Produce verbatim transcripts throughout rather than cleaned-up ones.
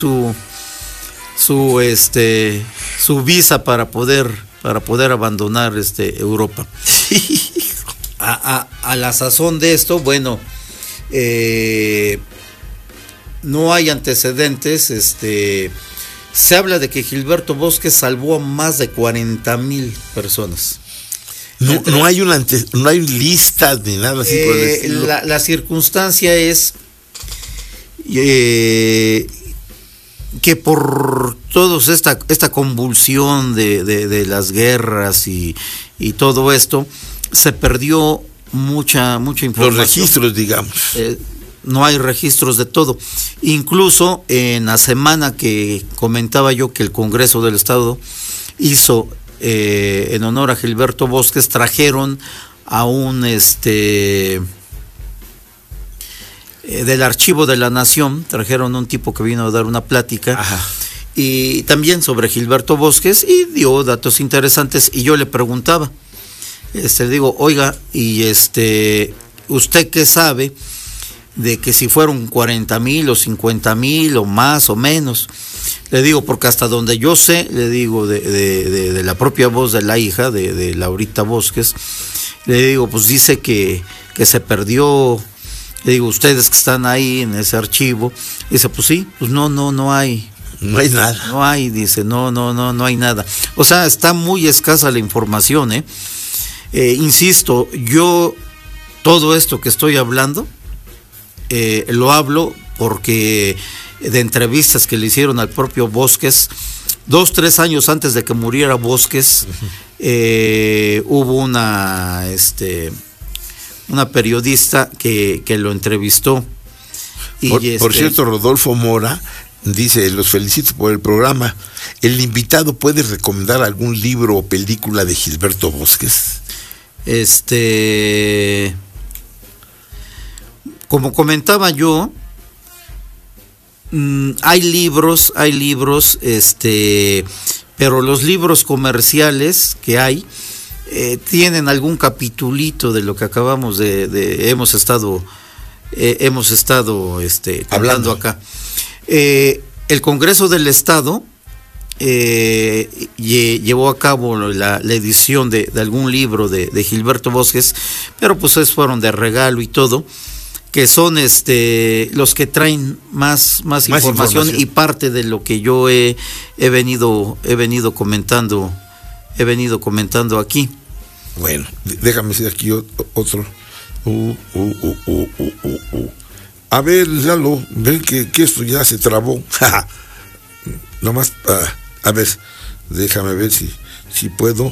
su su este su visa para poder para poder abandonar este Europa. a, a, a la sazón de esto, bueno, eh, no hay antecedentes. Este se habla de que Gilberto Bosques salvó a más de cuarenta mil personas. No, Entre, no hay una ante, no hay listas ni nada así eh, por el estilo. La, la circunstancia es eh, que por todos esta esta convulsión de, de, de las guerras y, y todo esto se perdió mucha mucha información. Los registros, digamos. Eh, no hay registros de todo. Incluso en la semana que comentaba yo que el Congreso del Estado hizo eh, en honor a Gilberto Bosques, trajeron a un este eh, del Archivo de la Nación, trajeron a un tipo que vino a dar una plática. Ajá. Y también sobre Gilberto Bosques y dio datos interesantes, y yo le preguntaba, este, le digo, oiga, y este, ¿usted qué sabe de que si fueron cuarenta mil o cincuenta mil o más o menos? Le digo, porque hasta donde yo sé, le digo, de, de, de, de la propia voz de la hija, de, de Laurita Bosques, le digo, pues dice que, que se perdió. Le digo, ustedes que están ahí en ese archivo, dice, pues sí, pues no, no, no hay. No hay nada. No hay, dice, no, no, no, no hay nada. O sea, está muy escasa la información, ¿eh? Eh, insisto, yo todo esto que estoy hablando, eh, lo hablo porque de entrevistas que le hicieron al propio Bosques, dos, tres años antes de que muriera Bosques, uh-huh. eh, hubo una, este, una periodista que, que lo entrevistó. Y por, este, por cierto, Rodolfo Mora dice, los felicito por el programa. ¿El invitado puede recomendar algún libro o película de Gilberto Bosques? Este, como comentaba yo, mmm, hay libros, hay libros, este, pero los libros comerciales que hay eh, tienen algún capitulito de lo que acabamos de, de hemos estado, eh, hemos estado, este, hablando acá. Eh, el Congreso del Estado eh, llevó a cabo la, la edición de, de algún libro de, de Gilberto Bosques, pero pues esos fueron de regalo y todo, que son este los que traen más, más, más información, información y parte de lo que yo he, he venido he venido comentando he venido comentando aquí. Bueno, déjame decir aquí otro. Uh, uh, uh, uh, uh, uh, uh. A ver, Lalo, ven que, que esto ya se trabó. Nomás, uh, a ver, déjame ver si, si puedo.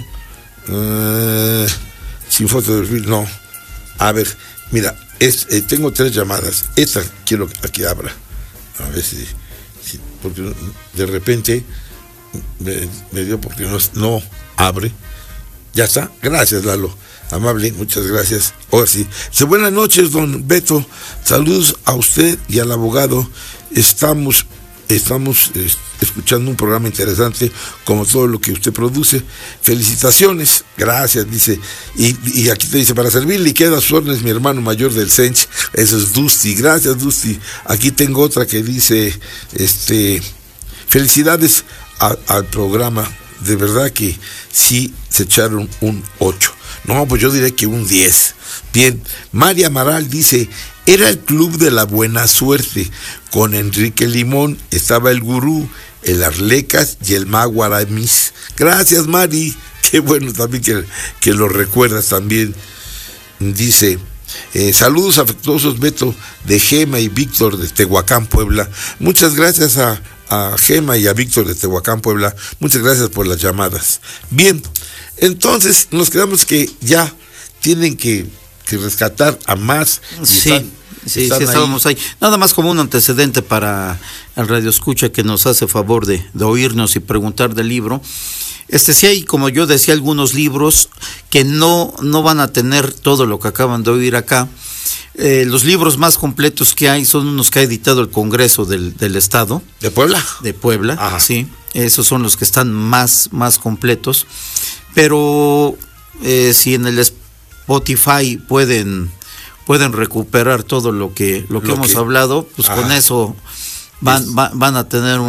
Uh, sin foto de perfil, no. A ver, mira, es, eh, tengo tres llamadas. Esta quiero que abra. A ver si, si porque de repente me, me dio porque no, no abre. Ya está. Gracias, Lalo. Amable, muchas gracias. Ahora sí. Dice, buenas noches, don Beto. Saludos a usted y al abogado. Estamos, estamos eh, escuchando un programa interesante, como todo lo que usted produce. Felicitaciones. Gracias, dice. Y, y aquí te dice, para servirle, queda a sus órdenes mi hermano mayor del Sench. Eso es Dusty. Gracias, Dusty. Aquí tengo otra que dice, este, felicidades a, al programa. De verdad que sí se echaron un ocho. No, pues yo diré que un diez. Bien, María Amaral dice, era el club de la buena suerte. Con Enrique Limón estaba el gurú, el Arlecas y el mago Aramis. Gracias, Mari. Qué bueno también que, que lo recuerdas también. Dice, eh, saludos afectuosos, Beto, de Gema y Víctor de Tehuacán, Puebla. Muchas gracias a, a Gema y a Víctor de Tehuacán, Puebla. Muchas gracias por las llamadas. Bien, entonces nos quedamos que ya tienen que, que rescatar a más. Sí, están, sí, están sí, estábamos ahí. ahí. Nada más como un antecedente para el radioescucha que nos hace favor de, de oírnos y preguntar del libro. Este sí hay, como yo decía, algunos libros que no, no van a tener todo lo que acaban de oír acá. Eh, los libros más completos que hay son unos que ha editado el Congreso del, del Estado. ¿De Puebla? De Puebla, ajá. Sí. Esos son los que están más, más completos. Pero eh, si en el Spotify pueden, pueden recuperar todo lo que, lo que lo hemos que... hablado, pues ajá. con eso... van, van, van a tener